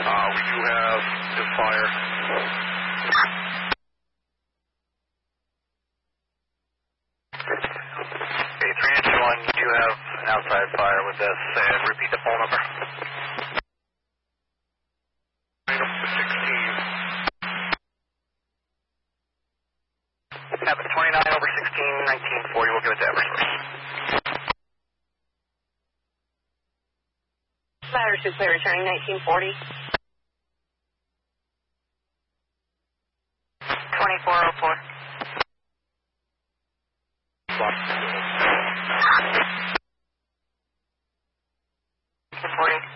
We do have the fire. Okay, 3 engine 1, you do have an outside fire with this, and repeat the phone number. 16. Have it 29 over 16, 1940, we'll give it to Eversource. Ladder should clear returning 1940. 2404. 40.